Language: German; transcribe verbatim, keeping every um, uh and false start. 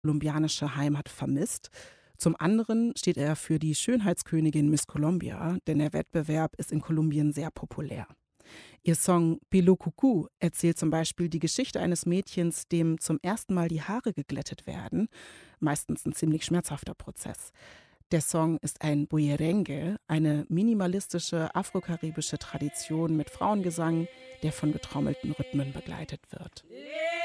kolumbianische Heimat vermisst. Zum anderen steht er für die Schönheitskönigin Miss Colombia, denn der Wettbewerb ist in Kolumbien sehr populär. Ihr Song Pilo Cucú erzählt zum Beispiel die Geschichte eines Mädchens, dem zum ersten Mal die Haare geglättet werden. Meistens ein ziemlich schmerzhafter Prozess. Der Song ist ein Bullerengue, eine minimalistische afrokaribische Tradition mit Frauengesang, der von getrommelten Rhythmen begleitet wird.